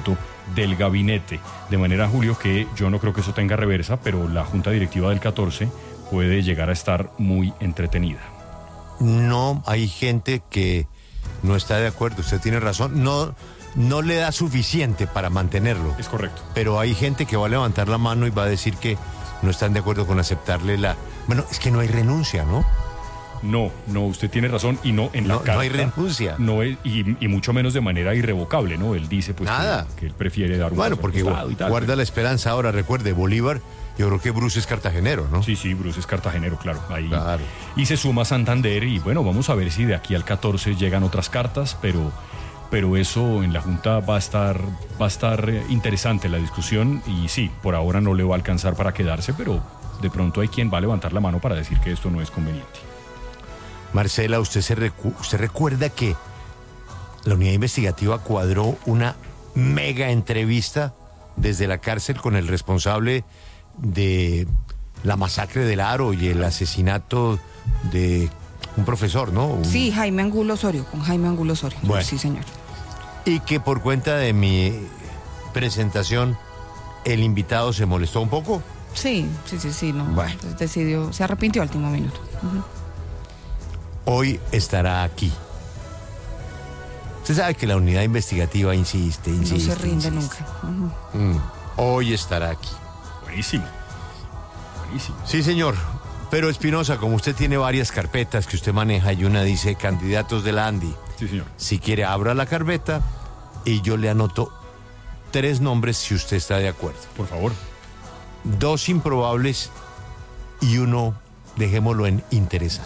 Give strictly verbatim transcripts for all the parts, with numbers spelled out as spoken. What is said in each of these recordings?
nombramiento del gabinete. De manera, Julio, que yo no creo que eso tenga reversa, pero la junta directiva del catorce puede llegar a estar muy entretenida. No, hay gente que no está de acuerdo, usted tiene razón, no, no le da suficiente para mantenerlo. Es correcto. Pero hay gente que va a levantar la mano y va a decir que no están de acuerdo con aceptarle la... Bueno, es que no hay renuncia, ¿no? No, no, usted tiene razón, y no en la no, carta. No hay renuncia. No es, y, y mucho menos de manera irrevocable, ¿no? Él dice pues Nada. Que, que él prefiere dar un Bueno, paso porque al costado y tal, guarda pero... la esperanza. Ahora, recuerde, Bolívar, yo creo que Bruce es cartagenero, ¿no? Sí, sí, Bruce es cartagenero, claro. Ahí. Claro. Y se suma Santander, y bueno, vamos a ver si de aquí al catorce llegan otras cartas, pero, pero eso en la Junta va a estar, va a estar interesante la discusión, y sí, por ahora no le va a alcanzar para quedarse, pero de pronto hay quien va a levantar la mano para decir que esto no es conveniente. Marcela, usted, se recu- usted recuerda que la unidad investigativa cuadró una mega entrevista desde la cárcel con el responsable de la masacre del Aro y el asesinato de un profesor, ¿no? Un... Sí, Jaime Angulo Osorio, con Jaime Angulo Osorio. Bueno. Sí, señor. Y que por cuenta de mi presentación, el invitado se molestó un poco. Sí, sí, sí, sí, no. Bueno. Entonces decidió, se arrepintió al último minuto. Uh-huh. Hoy estará aquí. Usted sabe que la unidad investigativa insiste, insiste. No se rinde insiste. nunca. Uh-huh. Mm. Hoy estará aquí. Buenísimo. Buenísimo. Sí, señor. Pero Espinosa, como usted tiene varias carpetas que usted maneja y una dice candidatos de la ANDI. Sí, señor. Si quiere, abra la carpeta y yo le anoto tres nombres si usted está de acuerdo. Por favor. Dos improbables y uno, dejémoslo en interesante.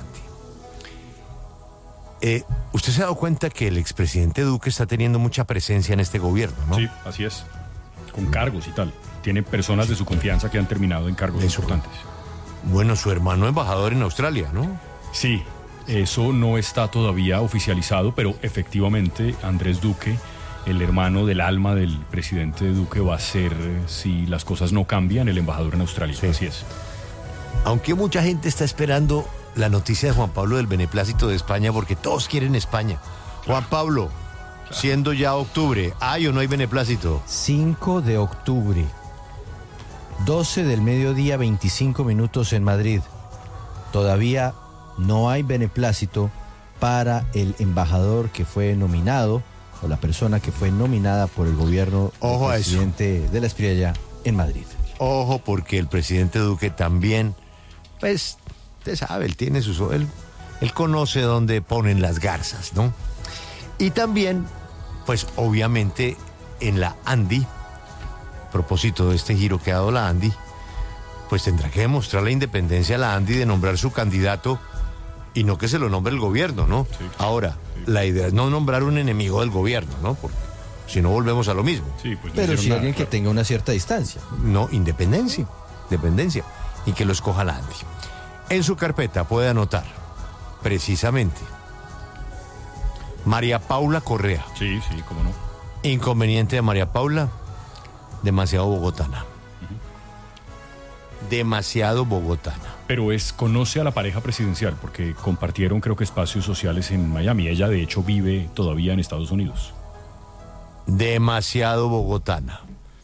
Eh, usted se ha dado cuenta que el expresidente Duque está teniendo mucha presencia en este gobierno, ¿no? Sí, así es. Con cargos y tal. Tiene personas de su confianza que han terminado en cargos Eso. importantes. Bueno, su hermano embajador en Australia, ¿no? Sí, eso no está todavía oficializado, pero efectivamente Andrés Duque, el hermano del alma del presidente Duque, va a ser, si las cosas no cambian, el embajador en Australia. Sí. Así es. Aunque mucha gente está esperando la noticia de Juan Pablo del beneplácito de España, porque todos quieren España. Juan Pablo, claro. Siendo ya octubre, ¿hay o no hay beneplácito? cinco de octubre, doce del mediodía, veinticinco minutos en Madrid. Todavía no hay beneplácito para el embajador que fue nominado, o la persona que fue nominada por el gobierno Ojo del presidente de la Espriella en Madrid. Ojo, porque el presidente Duque también, pues, usted sabe, él tiene sus... Él, él conoce dónde ponen las garzas, ¿no? Y también, pues, obviamente, en la ANDI, a propósito de este giro que ha dado la ANDI, pues tendrá que demostrar la independencia a la ANDI de nombrar su candidato y no que se lo nombre el gobierno, ¿no? Sí. Ahora, sí. La idea es no nombrar un enemigo del gobierno, ¿no? Porque si no volvemos a lo mismo. Sí, pues no Pero si nada, alguien claro. que tenga una cierta distancia. No, independencia, dependencia, y que lo escoja la ANDI. En su carpeta puede anotar, precisamente, María Paula Correa. Sí, sí, cómo no. Inconveniente de María Paula, demasiado bogotana. Uh-huh. Demasiado bogotana. Pero es, conoce a la pareja presidencial, porque compartieron, creo que, espacios sociales en Miami. Ella, de hecho, vive todavía en Estados Unidos. Demasiado bogotana.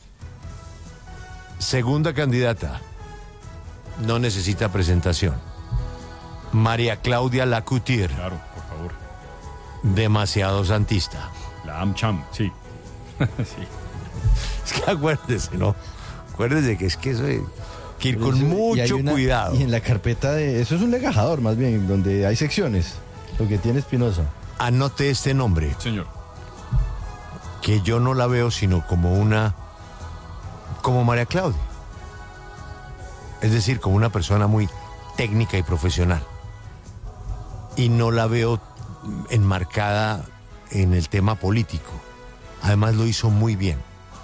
Segunda candidata. No necesita presentación. María Claudia Lacoutier. Claro, por favor. Demasiado santista. La AmCham, sí. Sí. Es que acuérdese, ¿no? Acuérdese que es que eso hay que ir con Eso, mucho una, cuidado. Y en la carpeta de... Eso es un legajador, más bien, donde hay secciones. Lo que tiene Espinosa. Anote este nombre. Señor. Que yo no la veo sino como una... como María Claudia. Es decir, como una persona muy técnica y profesional. Y no la veo enmarcada en el tema político. Además lo hizo muy bien.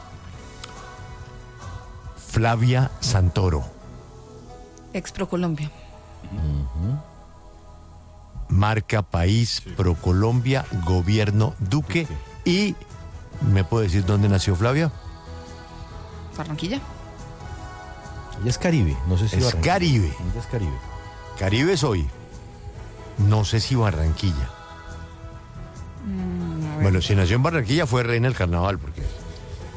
Flavia Santoro. Ex Procolombia. Uh-huh. Marca País, sí. Procolombia, Gobierno Duque. Duque. Y, ¿me puede decir dónde nació Flavia? Barranquilla. Ella es Caribe, no sé si es Barranquilla. Caribe. Ella es Caribe. Caribe soy. No sé si Barranquilla. Mm, bueno, si nació en Barranquilla fue reina del carnaval, porque